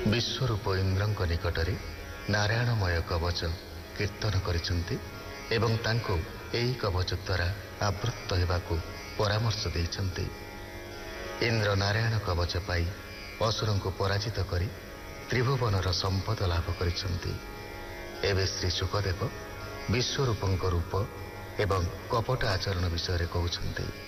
विश्वरूप इंद्रଙ୍କ निकटरे नारायणमय कवच कीर्तन करिसंती एवं तांको एही कवच द्वारा आवृत्त हेबाकू परामर्श देइछंती। इंद्र नारायण कवच पाई असुरंको पराजित करी त्रिभुवनर संपद लाभ करिसंती। एवं श्री शुकदेव विश्वरूपंक रूप एवं कपट आचरण विषय कहउछंती।